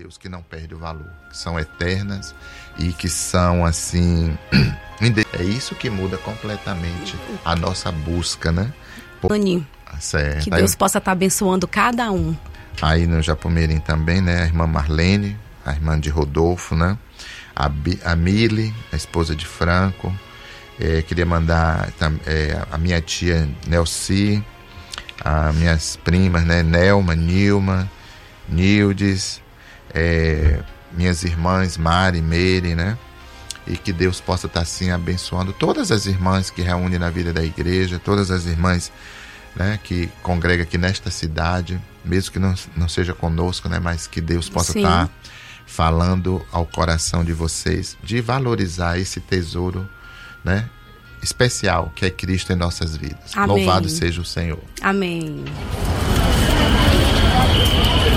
Deus que não perde o valor, que são eternas e que são assim... É isso que muda completamente a nossa busca, né? Certo. Que Deus possa estar abençoando cada um. Aí no Japomirim também, né? A irmã Marlene, a irmã de Rodolfo, né? A Mili, a esposa de Franco. Queria mandar a minha tia Nelci, as minhas primas, né? Nelma, Nilma, Nildes, minhas irmãs Mari, Meire, né? E que Deus possa estar assim abençoando todas as irmãs que reúnem na vida da igreja, todas as irmãs, né, que congregam aqui nesta cidade, mesmo que não seja conosco, né, mas que Deus possa estar falando ao coração de vocês, de valorizar esse tesouro, né, especial que é Cristo em nossas vidas. Amém. Louvado seja o Senhor. Amém.